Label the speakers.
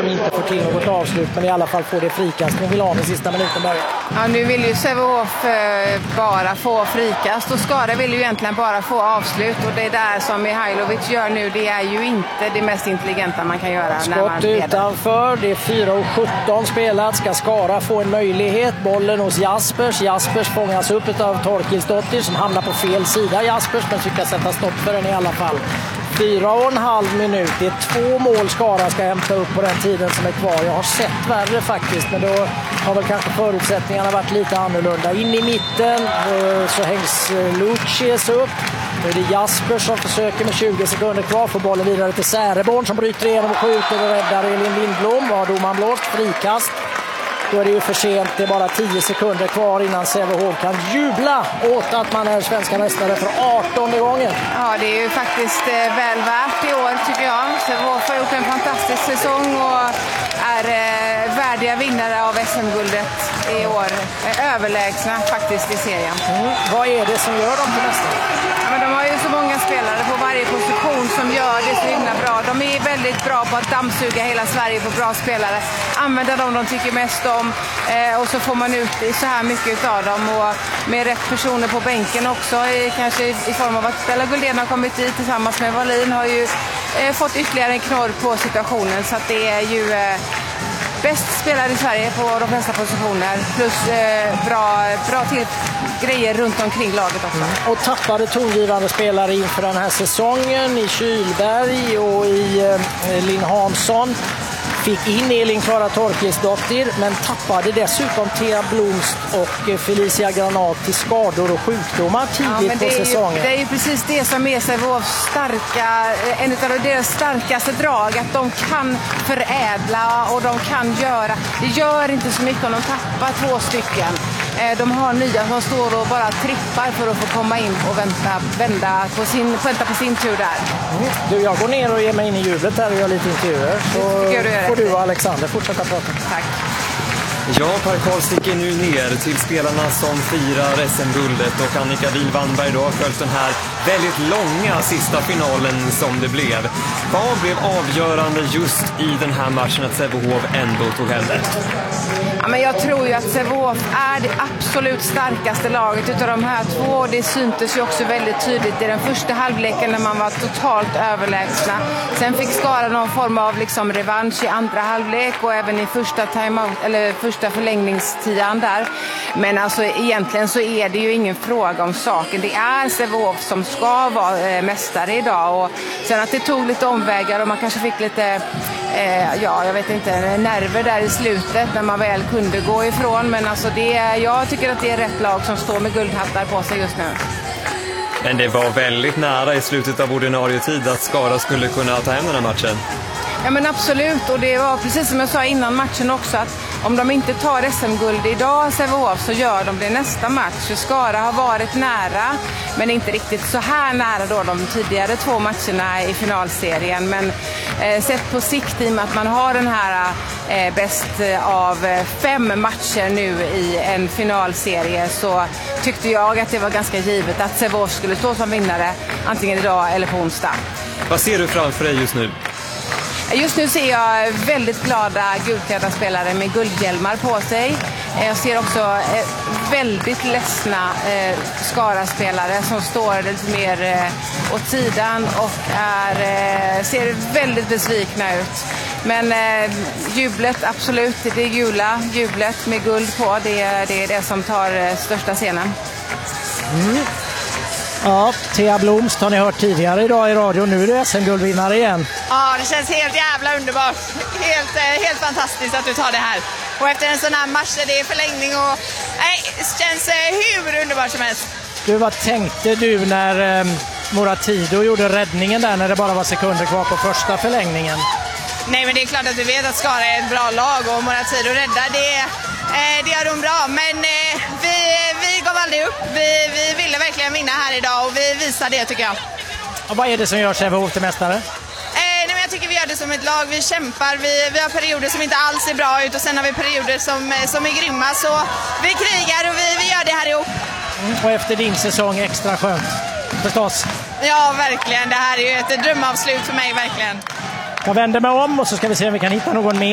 Speaker 1: som inte får till något avslut, men i alla fall får det frikast från Milan i sista minuten början.
Speaker 2: Ja, nu vill ju Sävehof bara få frikast och Skara vill ju egentligen bara få avslut, och det är där som Mihailovic gör nu, det är ju inte det mest intelligenta man kan göra.
Speaker 1: Skott utanför, det är 4:17 spelat, ska Skara få en möjlighet, bollen hos Jaspers fångas upp av Torkilsdottir som hamnar på fel sida, Jaspers, men tycker sätta stopp för den i alla fall. 4,5 minut, det är 2 mål Skara ska hämta upp på den tiden som är kvar. Jag har sett värre faktiskt, men då har väl kanske förutsättningarna varit lite annorlunda. In i mitten så hängs Lucius upp. Nu är det Jasper som försöker med 20 sekunder kvar, får bollen vidare till Säreborn som bryter igenom och skjuter och räddar Elin Lindblom. Vad har domaren blåst? Frikast. Då är det ju för sent, det är bara 10 sekunder kvar innan Sävehof kan jubla åt att man är svenska mästare för 18:e gången.
Speaker 2: Ja, det är ju faktiskt väl värt i år tycker jag. Sävehof har gjort en fantastisk säsong och är värdiga vinnare av SM-guldet i år. Överlägsna faktiskt i serien.
Speaker 1: Vad är det som gör dem till mästare?
Speaker 2: Ja, men de har ju så många spelare på varje position som gör det så himla bra. De är väldigt bra på att dammsuga hela Sverige på bra spelare. Använda dem de tycker mest om och så får man ut så här mycket av dem, och med rätt personer på bänken också, kanske i form av att Stella Guldén har kommit dit tillsammans med Wallin, har ju fått ytterligare en knorr på situationen, så att det är ju bäst spelare i Sverige på de flesta positioner, plus bra till grejer runt omkring laget också.
Speaker 1: Och tappade tongivande spelare inför den här säsongen i Kylberg och i Linn Hansson. Fick in Elin Klara Torkilsdottir, men tappade dessutom Thea Blomst och Felicia Granat till skador och sjukdomar tidigt på säsongen.
Speaker 2: Det är ju precis det som är Sävehofs en av deras starkaste drag, att de kan förädla och de kan göra. Det gör inte så mycket om de tappar 2 stycken. De har nya som står och bara trippar för att få komma in och vänta på sin tur där.
Speaker 1: Du, jag går ner och ger mig in i jublet här och gör lite intervjuer. Så får du och Alexander fortsätta prata.
Speaker 2: Tack.
Speaker 3: Ja, Per Karl sticker nu ner till spelarna som firar SM-guldet, och Annika Wihl-Wannberg då har följt den här väldigt långa sista finalen som det blev. Vad blev avgörande just i den här matchen att Sävehof ändå tog hem det?
Speaker 2: Ja, men jag tror ju att Sävehof är det absolut starkaste laget utav de här 2. Det syntes ju också väldigt tydligt i den första halvleken när man var totalt överlägsna. Sen fick Skara någon form av revansch i andra halvlek och även i första första förlängningstian där. Men alltså egentligen så är det ju ingen fråga om saken. Det är Sävehof som ska vara mästare idag, och sen att det tog lite omvägar och man kanske fick lite jag vet inte, nerver där i slutet när man väl kunde gå ifrån, men alltså jag tycker att det är rätt lag som står med guldhattar på sig just nu.
Speaker 3: Men det var väldigt nära i slutet av ordinarie tid att Skara skulle kunna ta hem den här matchen.
Speaker 2: Ja, men absolut, och det var precis som jag sa innan matchen också, att om de inte tar SM-guld idag, Sävehof, så gör de det nästa match. Skara har varit nära, men inte riktigt så här nära då de tidigare 2 matcherna i finalserien. Men sett på sikt, i och med att man har den här bäst av 5 matcher nu i en finalserie, så tyckte jag att det var ganska givet att Sävehof skulle stå som vinnare antingen idag eller på onsdag.
Speaker 3: Vad ser du framför dig just nu?
Speaker 2: Just nu ser jag väldigt glada gulklädda spelare med guldhjälmar på sig. Jag ser också väldigt ledsna Skara-spelare som står lite mer åt sidan och ser väldigt besvikna ut. Men jublet, absolut, det gula jublet med guld på, det är det som tar största scenen.
Speaker 1: Ja, Thea Blomst har ni hört tidigare idag i radio. Nu är det SM-guldvinnare igen.
Speaker 4: Ja, det känns helt jävla underbart. Helt fantastiskt att du tar det här. Och efter en sån här match där det är förlängning och det känns hur underbart som helst.
Speaker 1: Du, vad tänkte du när Moratido gjorde räddningen där när det bara var sekunder kvar på första förlängningen?
Speaker 4: Nej, men det är klart att vi vet att Skara är ett bra lag och Moratido räddar det gör de bra. Men vi gav aldrig upp. Vi ville verkligen vinna här idag och vi visar det, tycker jag.
Speaker 1: Och vad är det som gör Sävehof till mästare?
Speaker 4: Men jag tycker vi gör det som ett lag. Vi kämpar. Vi har perioder som inte alls är bra ut och sen har vi perioder som är grymma. Så vi krigar och vi gör det här ihop.
Speaker 1: Och efter din säsong extra skönt, förstås.
Speaker 4: Ja, verkligen. Det här är ju ett drömavslut för mig, verkligen.
Speaker 1: Jag vänder mig om och så ska vi se om vi kan hitta någon mer.